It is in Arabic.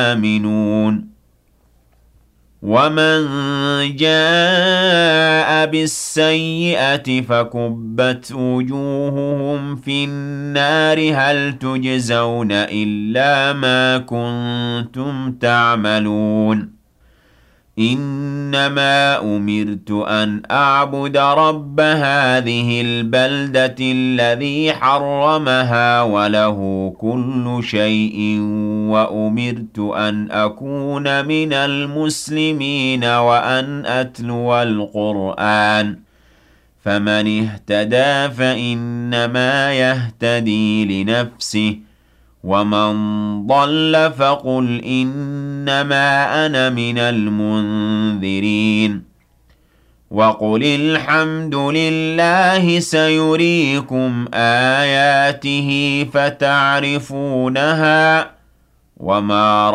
آمنون ومن جاء بالسيئة فكبت وجوههم في النار هل تجزون إلا ما كنتم تعملون إنما أمرت أن أعبد رب هذه البلدة الذي حرمها وله كل شيء وأمرت أن أكون من المسلمين وأن أتلو القرآن فمن اهتدى فإنما يهتدي لنفسه ومن ضل فقل إنما أنا من المنذرين وقل الحمد لله سيريكم آياته فتعرفونها وما